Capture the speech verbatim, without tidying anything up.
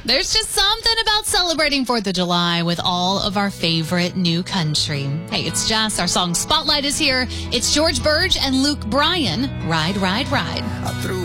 There's just something about celebrating fourth of July with all of our favorite new country. Hey, it's Jess. Our song Spotlight is here. It's George Burge and Luke Bryan. Ride, ride, ride.